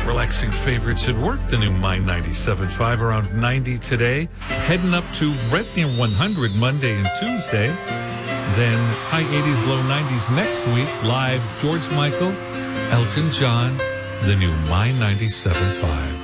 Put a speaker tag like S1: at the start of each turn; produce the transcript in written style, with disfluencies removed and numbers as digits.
S1: Relaxing favorites at work. The new My 97.5 around 90 today. Heading up to right near 100 Monday and Tuesday. Then high 80s, low 90s next week. Live George Michael, Elton John, the new My 97.5.